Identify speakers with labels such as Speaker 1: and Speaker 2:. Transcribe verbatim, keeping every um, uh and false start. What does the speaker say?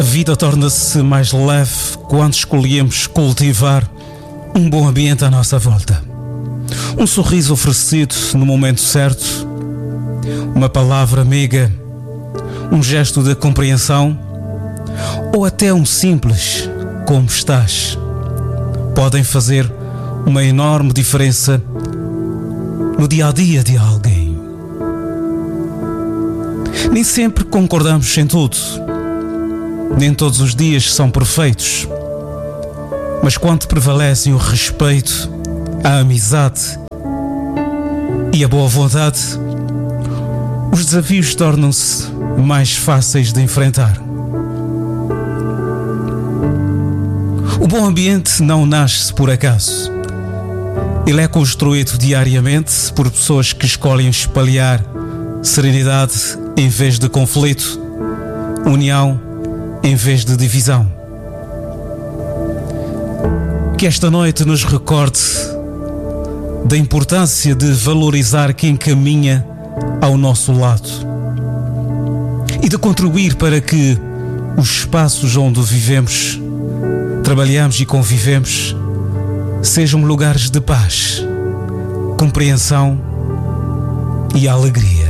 Speaker 1: vida torna-se mais leve quando escolhemos cultivar um bom ambiente à nossa volta. Um sorriso oferecido no momento certo, uma palavra amiga, um gesto de compreensão ou até um simples como estás podem fazer uma enorme diferença no dia a dia de alguém. Nem sempre concordamos em tudo, nem todos os dias são perfeitos, mas quando prevalecem o respeito, a amizade e a boa vontade, os desafios tornam-se mais fáceis de enfrentar. O bom ambiente não nasce por acaso. Ele é construído diariamente por pessoas que escolhem espalhar serenidade em vez de conflito, união em vez de divisão. Que esta noite nos recorde da importância de valorizar quem caminha ao nosso lado e de contribuir para que os espaços onde vivemos, trabalhamos e convivemos sejam lugares de paz, compreensão e alegria.